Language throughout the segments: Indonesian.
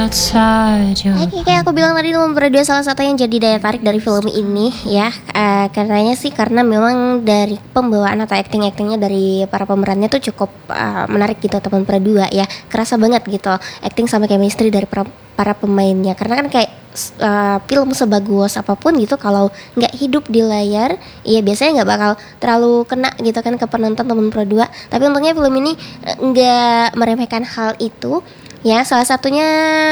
Kayak aku bilang tadi, nomor 2 salah satu yang jadi daya tarik dari film ini ya, karena memang dari pembawaan atau actingnya dari para pemerannya tuh cukup menarik gitu teman berdua ya, kerasa banget gitu acting sama chemistry dari para pemainnya. Karena kan kayak film sebagus apapun gitu, kalau nggak hidup di layar, ya biasanya nggak bakal terlalu kena gitu kan ke penonton teman berdua. Tapi untungnya film ini nggak meremehkan hal itu. Ya, salah satunya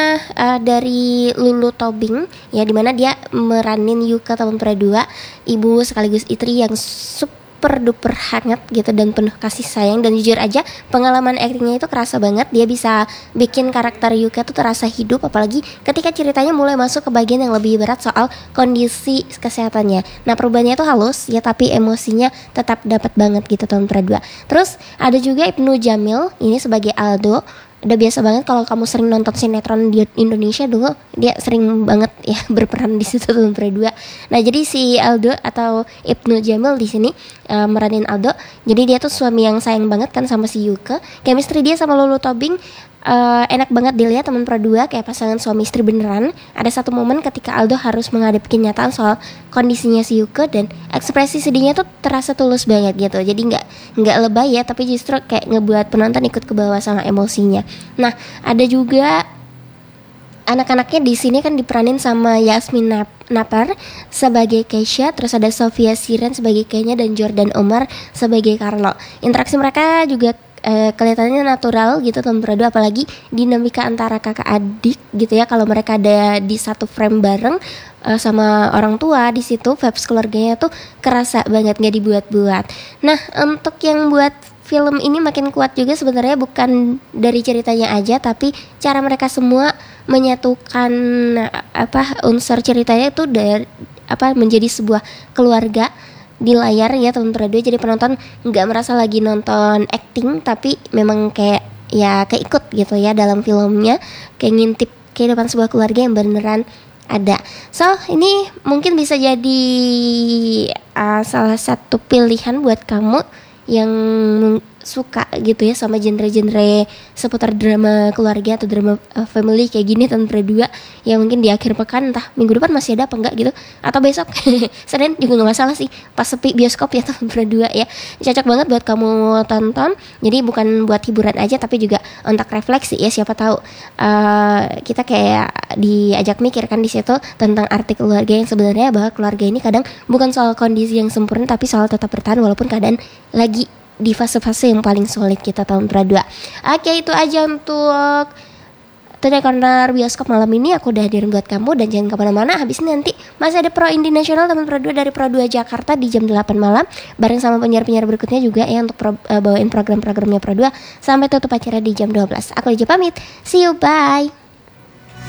dari Lulu Tobing ya, dimana dia meranin Yuka tahun berdua, ibu sekaligus istri yang super duper hangat gitu dan penuh kasih sayang. Dan jujur aja pengalaman aktingnya itu kerasa banget, dia bisa bikin karakter Yuka tuh terasa hidup, apalagi ketika ceritanya mulai masuk ke bagian yang lebih berat soal kondisi kesehatannya. Nah, perubahannya itu halus ya, tapi emosinya tetap dapat banget gitu tahun berdua. Terus ada juga Ibnu Jamil ini sebagai Aldo. Udah biasa banget kalau kamu sering nonton sinetron di Indonesia dulu, dia sering banget ya berperan di situ tuh berdua. Nah, jadi si Aldo atau Ibnu Jamil di sini meranin Aldo. Jadi dia tuh suami yang sayang banget kan sama si Yuka. Chemistry dia sama Lulu Tobing enak banget dilihat teman berdua, kayak pasangan suami istri beneran. Ada satu momen ketika Aldo harus menghadapi kenyataan soal kondisinya si Yuka, dan ekspresi sedihnya tuh terasa tulus banget gitu. Jadi nggak lebay ya, tapi justru kayak ngebuat penonton ikut ke bawah sama emosinya. Nah, ada juga anak-anaknya di sini kan diperanin sama Yasmin Napar sebagai Keisha, terus ada Sofia Siren sebagai Kenya, dan Jordan Omar sebagai Carlo. Interaksi mereka juga kelihatannya natural gitu teman berdua, apalagi dinamika antara kakak adik gitu ya, kalau mereka ada di satu frame bareng sama orang tua di situ, vibes keluarganya tuh kerasa banget, nggak dibuat-buat. Nah, untuk yang buat film ini makin kuat juga sebenarnya bukan dari ceritanya aja, tapi cara mereka semua menyatukan unsur ceritanya itu dari menjadi sebuah keluarga di layar ya teman berdua. Jadi penonton nggak merasa lagi nonton acting, tapi memang kayak ya keikut gitu ya dalam filmnya, kayak ngintip kehidupan sebuah keluarga yang beneran ada. So ini mungkin bisa jadi salah satu pilihan buat kamu yang suka gitu ya sama genre-genre seputar drama keluarga atau drama family kayak gini teman berdua, yang mungkin di akhir pekan, entah minggu depan masih ada apa enggak gitu, atau besok Senin juga nggak masalah sih pas sepi bioskop ya teman berdua ya. Cocok banget buat kamu tonton. Jadi bukan buat hiburan aja, tapi juga untuk refleksi ya, siapa tahu kita kayak diajak mikir kan di situ tentang arti keluarga, yang sebenarnya bahwa keluarga ini kadang bukan soal kondisi yang sempurna, tapi soal tetap bertahan walaupun keadaan lagi di fase-fase yang paling sulit kita tahun berdua. Oke, itu aja untuk Tunda Corner Bioskop malam ini. Aku udah hadirin buat kamu, dan jangan kemana-mana. Habis ini nanti masih ada Pro Indie Nasional teman berdua dari Pro 2 Jakarta di jam 8 malam bareng sama penyiar-penyiar berikutnya juga ya, untuk bawain program-programnya Pro 2 sampai tutup acara di jam 12. Aku aja pamit. See you, bye.